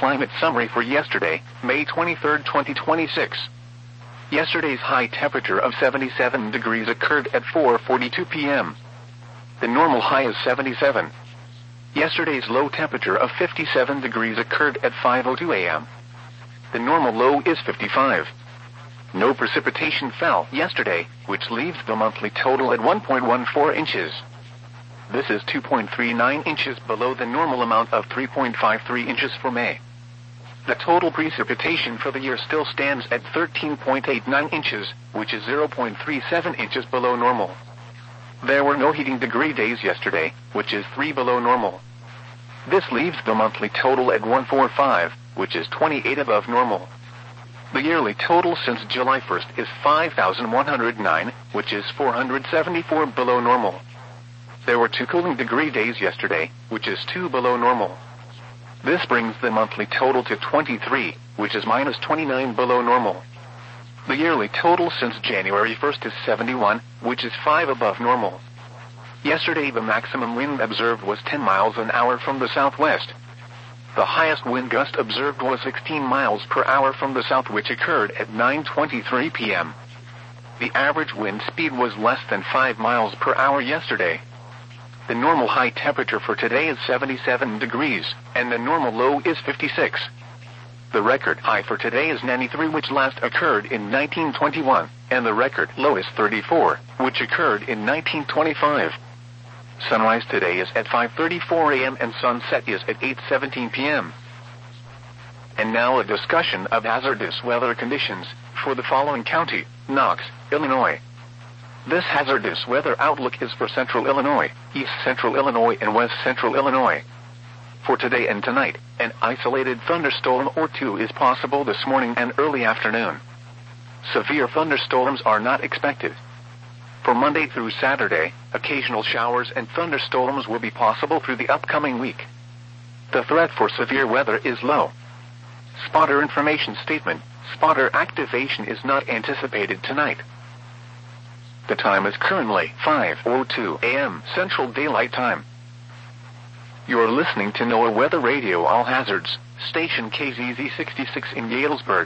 climate summary for yesterday, May 23, 2026. Yesterday's high temperature of 77 degrees occurred at 4:42 p.m. The normal high is 77. Yesterday's low temperature of 57 degrees occurred at 5:02 a.m. The normal low is 55. No precipitation fell yesterday, which leaves the monthly total at 1.14 inches. This is 2.39 inches below the normal amount of 3.53 inches for May. The total precipitation for the year still stands at 13.89 inches, which is 0.37 inches below normal. There were no heating degree days yesterday, which is 3 below normal. This leaves the monthly total at 145, which is 28 above normal. The yearly total since July 1st is 5,109, which is 474 below normal. There were 2 cooling degree days yesterday, which is 2 below normal. This brings the monthly total to 23, which is minus 29 below normal. The yearly total since January 1st is 71, which is 5 above normal. Yesterday the maximum wind observed was 10 miles an hour from the southwest. The highest wind gust observed was 16 miles per hour from the south, which occurred at 9:23 p.m. The average wind speed was less than 5 miles per hour yesterday. The normal high temperature for today is 77 degrees, and the normal low is 56. The record high for today is 93, which last occurred in 1921, and the record low is 34, which occurred in 1925. Sunrise today is at 5:34 a.m. and sunset is at 8:17 p.m. And now a discussion of hazardous weather conditions for the following county: Knox, Illinois. This hazardous weather outlook is for central Illinois, east central Illinois, and west central Illinois. For today and tonight, an isolated thunderstorm or two is possible this morning and early afternoon. Severe thunderstorms are not expected. For Monday through Saturday, occasional showers and thunderstorms will be possible through the upcoming week. The threat for severe weather is low. Spotter information statement: spotter activation is not anticipated tonight. The time is currently 5:02 a.m. Central Daylight Time. You're listening to NOAA Weather Radio All Hazards, station KZZ 66 in Galesburg.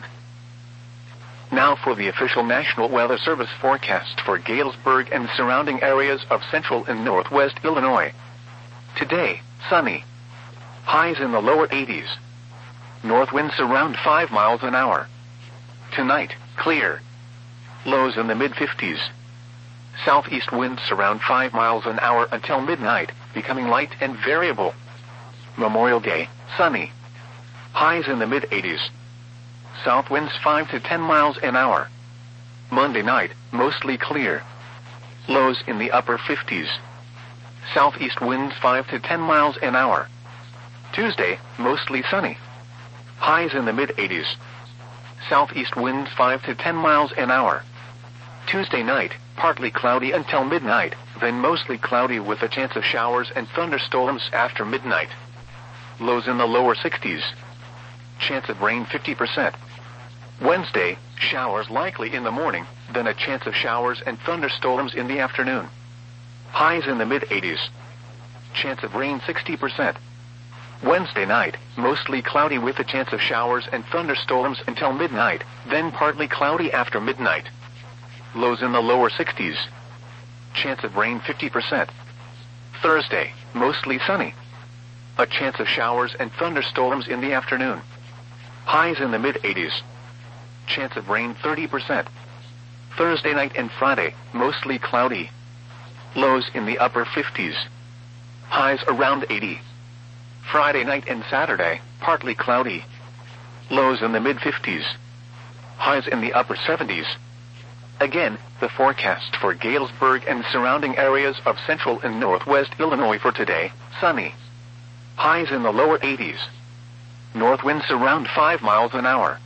Now for the official National Weather Service forecast for Galesburg and surrounding areas of central and northwest Illinois. Today, sunny. Highs in the lower 80s. North winds around 5 miles an hour. Tonight, clear. Lows in the mid-50s. Southeast winds around 5 miles an hour until midnight, becoming light and variable. Memorial Day, sunny. Highs in the mid-80s. South winds 5 to 10 miles an hour. Monday night, mostly clear. Lows in the upper 50s. Southeast winds 5 to 10 miles an hour. Tuesday, mostly sunny. Highs in the mid-80s. Southeast winds 5 to 10 miles an hour. Tuesday night, partly cloudy until midnight, then mostly cloudy with a chance of showers and thunderstorms after midnight. Lows in the lower 60s. Chance of rain 50%. Wednesday, showers likely in the morning, then a chance of showers and thunderstorms in the afternoon. Highs in the mid-80s. Chance of rain 60%. Wednesday night, mostly cloudy with a chance of showers and thunderstorms until midnight, then partly cloudy after midnight. Lows in the lower 60s. Chance of rain 50%. Thursday, mostly sunny. A chance of showers and thunderstorms in the afternoon. Highs in the mid-80s. Chance of rain 30%. Thursday night and Friday, mostly cloudy. Lows in the upper 50s. Highs around 80. Friday night and Saturday, partly cloudy. Lows in the mid-50s. Highs in the upper 70s. Again, the forecast for Galesburg and surrounding areas of central and northwest Illinois for today: sunny. Highs in the lower 80s. North winds around 5 miles an hour.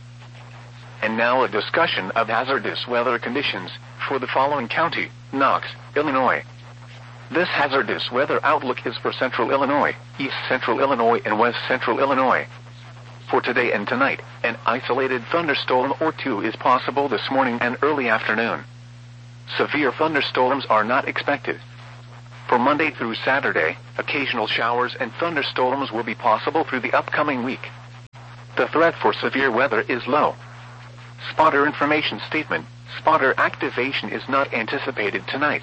And now a discussion of hazardous weather conditions for the following county: Knox, Illinois. This hazardous weather outlook is for central Illinois, east central Illinois, and west central Illinois. For today and tonight, an isolated thunderstorm or two is possible this morning and early afternoon. Severe thunderstorms are not expected. For Monday through Saturday, occasional showers and thunderstorms will be possible through the upcoming week. The threat for severe weather is low. Spotter information statement. Spotter activation is not anticipated tonight.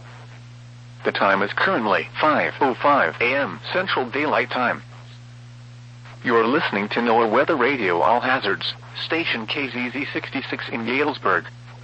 The time is currently 5:05 a.m. Central Daylight Time. You're listening to NOAA Weather Radio All Hazards, station KZZ 66 in Galesburg.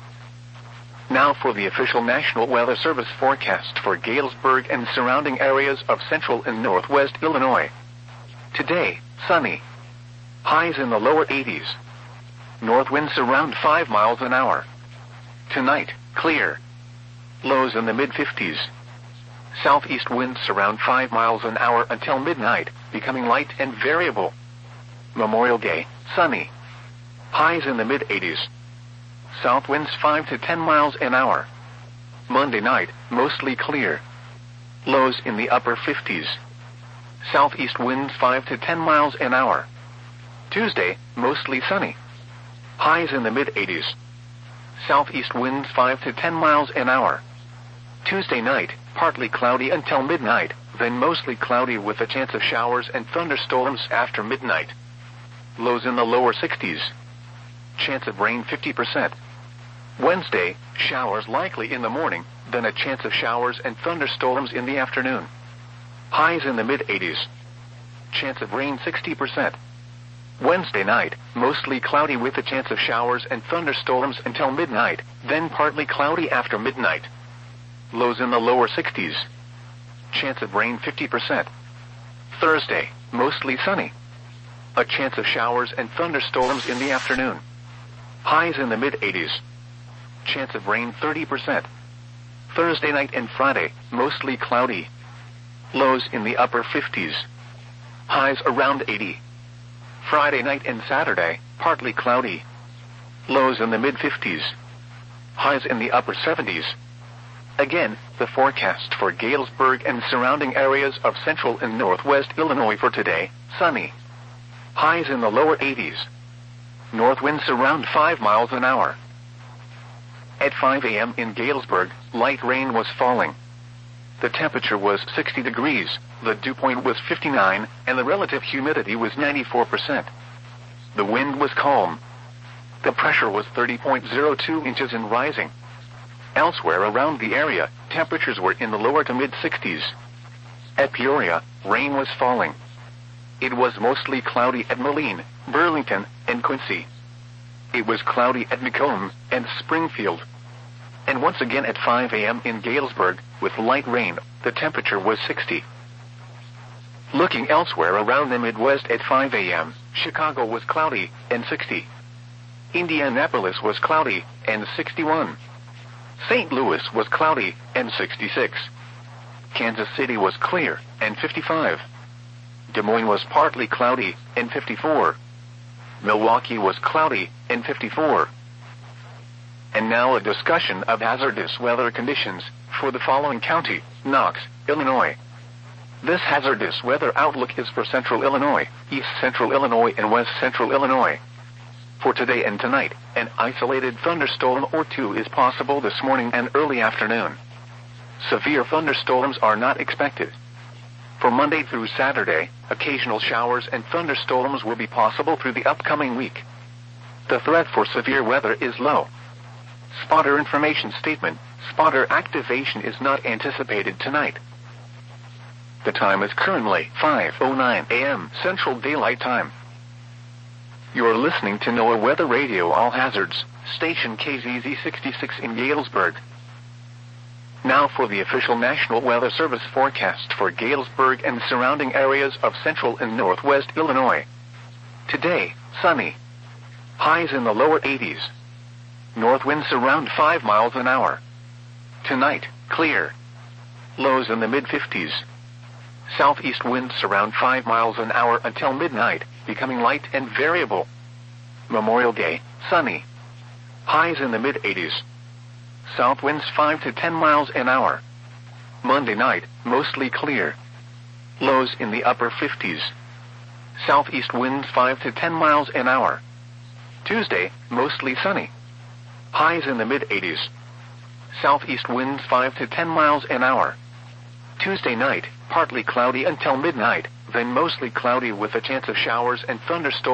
Now for the official National Weather Service forecast for Galesburg and surrounding areas of central and northwest Illinois. Today, sunny. Highs in the lower 80s. North winds around 5 miles an hour. Tonight, clear. Lows in the mid-50s. Southeast winds around 5 miles an hour until midnight, becoming light and variable. Memorial Day, sunny. Highs in the mid-80s. South winds 5 to 10 miles an hour. Monday night, mostly clear. Lows in the upper 50s. Southeast winds 5 to 10 miles an hour. Tuesday, mostly sunny. Highs in the mid-80s. Southeast winds 5 to 10 miles an hour. Tuesday night, partly cloudy until midnight, then mostly cloudy with a chance of showers and thunderstorms after midnight. Lows in the lower 60s. Chance of rain 50%. Wednesday, showers likely in the morning, then a chance of showers and thunderstorms in the afternoon. Highs in the mid-80s. Chance of rain 60%. Wednesday night, mostly cloudy with a chance of showers and thunderstorms until midnight, then partly cloudy after midnight. Lows in the lower 60s. Chance of rain 50%. Thursday, mostly sunny. A chance of showers and thunderstorms in the afternoon. Highs in the mid-80s. Chance of rain 30%. Thursday night and Friday, mostly cloudy. Lows in the upper 50s. Highs around 80. Friday night and Saturday, partly cloudy. Lows in the mid-50s. Highs in the upper 70s. Again, the forecast for Galesburg and surrounding areas of central and northwest Illinois for today, sunny. Highs in the lower 80s. North winds around 5 miles an hour. At 5 a.m. in Galesburg, light rain was falling. The temperature was 60 degrees, the dew point was 59, and the relative humidity was 94%. The wind was calm. The pressure was 30.02 inches and rising. Elsewhere around the area, temperatures were in the lower to mid-60s. At Peoria, rain was falling. It was mostly cloudy at Moline, Burlington, and Quincy. It was cloudy at Macomb and Springfield. And once again at 5 a.m. in Galesburg, with light rain, the temperature was 60. Looking elsewhere around the Midwest at 5 a.m., Chicago was cloudy and 60. Indianapolis was cloudy and 61. St. Louis was cloudy and 66. Kansas City was clear and 55. Des Moines was partly cloudy and 54. Milwaukee was cloudy and 54. And now a discussion of hazardous weather conditions for the following county, Knox, Illinois. This hazardous weather outlook is for central Illinois, east central Illinois, and west central Illinois. For today and tonight, an isolated thunderstorm or two is possible this morning and early afternoon. Severe thunderstorms are not expected. For Monday through Saturday, occasional showers and thunderstorms will be possible through the upcoming week. The threat for severe weather is low. Spotter information statement. Spotter activation is not anticipated tonight. The time is currently 5:09 a.m. Central Daylight Time. You are listening to NOAA Weather Radio All Hazards, station KZZ 66 in Galesburg. Now for the official National Weather Service forecast for Galesburg and surrounding areas of central and northwest Illinois. Today, sunny. Highs in the lower 80s. North winds around 5 miles an hour. Tonight, clear. Lows in the mid-50s. Southeast winds around 5 miles an hour until midnight, becoming light and variable. Memorial Day, sunny. Highs in the mid-80s. South winds 5 to 10 miles an hour. Monday night, mostly clear. Lows in the upper 50s. Southeast winds 5 to 10 miles an hour. Tuesday, mostly sunny. Highs in the mid-80s. Southeast winds 5 to 10 miles an hour. Tuesday night, partly cloudy until midnight, then mostly cloudy with a chance of showers and thunderstorms.